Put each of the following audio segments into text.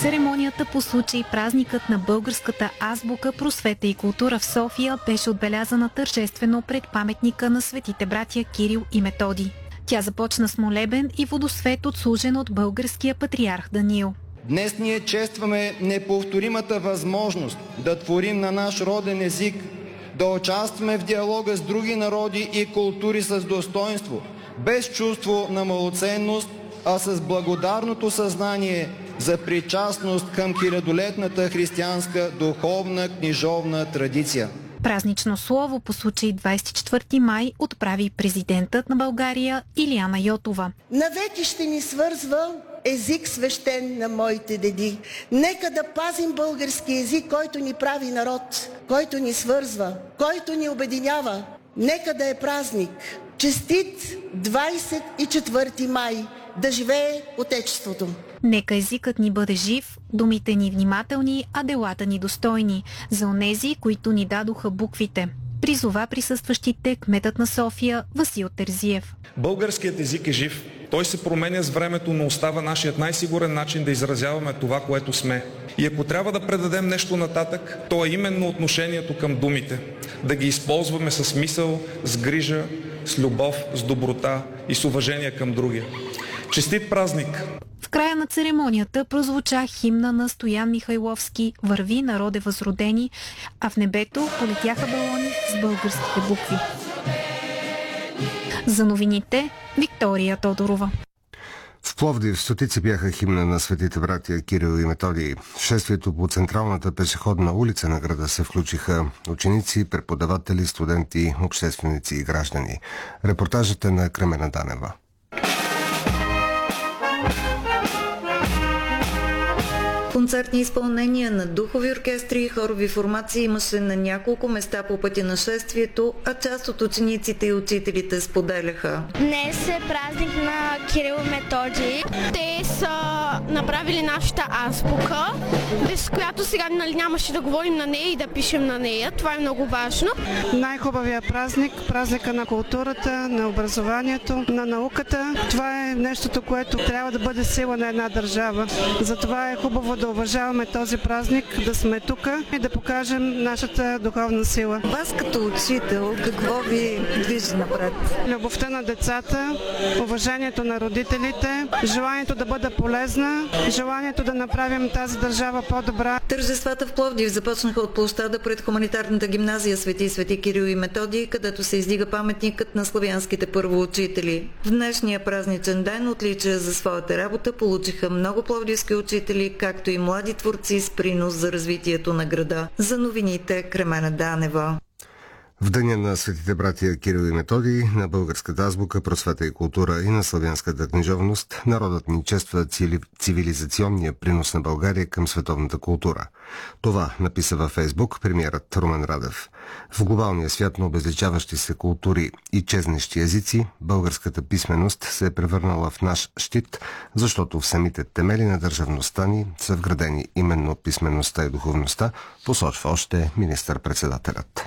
церемонията по случай празникът на българската азбука, просвета и култура в София беше отбелязана тържествено пред паметника на светите братя Кирил и Методий. Тя започна с молебен и водосвет, отслужен от българския патриарх Даниил. Днес ние честваме неповторимата възможност да творим на наш роден език, да участваме в диалога с други народи и култури с достоинство, без чувство на малоценност, а с благодарното съзнание за причастност към хилядолетната християнска духовна книжовна традиция. Празнично слово по случай 24 май отправи президентът на България Илияна Йотова. Навеки ще ни свързва език свещен на моите деди. Нека да пазим български език, който ни прави народ, който ни свързва, който ни обединява. Нека да е празник. Честит 24 май! Да живее Отечеството! Нека езикът ни бъде жив, думите ни внимателни, а делата ни достойни. За онези, които ни дадоха буквите. Призова присъстващите кметът на София Васил Терзиев. Българският език е жив. Той се променя с времето, но остава нашият най-сигурен начин да изразяваме това, което сме. И ако трябва да предадем нещо нататък, то е именно отношението към думите. Да ги използваме с мисъл, с грижа, с любов, с доброта и с уважение към другия. Честит празник! В края на церемонията прозвуча химна на Стоян Михайловски "Върви, народе възродени", а в небето полетяха балони с българските букви. За новините Виктория Тодорова. В Пловдив стотици бяха химна на светите братя Кирил и Методий. В шествието по централната пешеходна улица на града се включиха ученици, преподаватели, студенти, общественици и граждани. Репортажът е на Кремена Данева. Концертни изпълнения на духови оркестри и хорови формации имаше на няколко места по пътя на шествието, а част от учениците и учителите споделяха. Днес е празник на Кирил и Методий. Те са направили нашата азбука, без която сега нямаше да говорим на нея и да пишем на нея. Това е много важно. Най-хубавия празник, празника на културата, на образованието, на науката. Това е нещото, което трябва да бъде сила на една държава. Затова е хубаво да уважаваме този празник, да сме тук и да покажем нашата духовна сила. Вас като учител, какво ви движи напред? Любовта на децата, уважението на родителите, желанието да бъда полезна, желанието да направим тази държава по-добра. Тържествата в Пловдив започнаха от площада пред хуманитарната гимназия Свети Кирил и Методий, където се издига паметникът на славянските първоучители. В днешния празничен ден отличия за своята работа получиха много пловдивски учители, както и млади творци с принос за развитието на града. За новините Кремена Данева. В деня на светите братия Кирил и Методий, на българската азбука, просвета и култура и на славянската книжовност, народът ни чества цивилизационния принос на България към световната култура. Това написа във Фейсбук премиерът Румен Радев. В глобалния свят на обезличаващи се култури и чезнещи езици, българската писменост се е превърнала в наш щит, защото в самите темели на държавността ни са вградени именно писмеността и духовността, посочва още министър-председателят.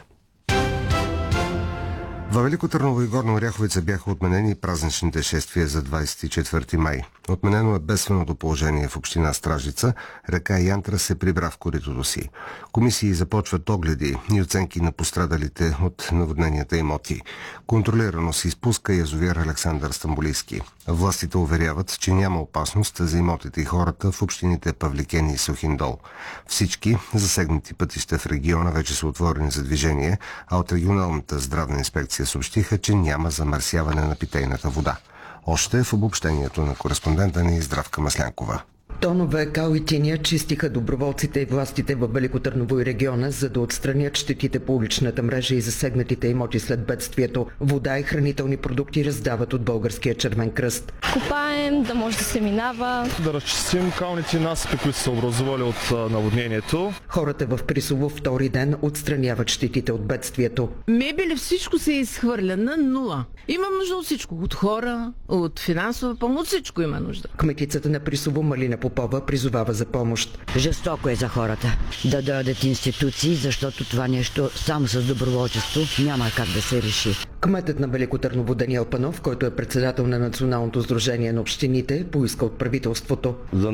Във Велико Търново и Горна Оряховица бяха отменени празничните шествия за 24 май. Отменено е бедственото положение в община Стражица. Река Янтра се прибра в коритото си. Комисии започват огледи и оценки на пострадалите от наводненията имоти. Контролирано се изпуска язовир Александър Стамболийски. Властите уверяват, че няма опасност за имотите и хората в общините Павликени и Сухиндол. Всички засегнати пътища в региона вече са отворени за движение, а от регионалната здравна инспекция съобщиха, че няма замърсяване на питейната вода. Още в обобщението на кореспондента ни Здравка Маслянкова. Тонове, кал и тиня чистиха доброволците и властите във Велико Търново и региона, за да отстранят щетите по уличната мрежа и засегнатите имоти след бедствието. Вода и хранителни продукти раздават от Българския червен кръст. Копаем, да може да се минава. Да разчистим калните насипи, които са образували от наводнението. Хората в Присово втори ден отстраняват щетите от бедствието. Мебели, всичко се изхвърля на нула. Имам нужда от всичко. От хора, от финансова помощ, от всичко има нужда. Кметицата на Присово Малина Попова призовава за помощ. Жестоко е за хората да дойдат институции, защото това нещо само с доброволчество няма как да се реши. Кметът на Велико Търново Даниел Панов, който е председател на Националното сдружение на общините, поиска от правителството. За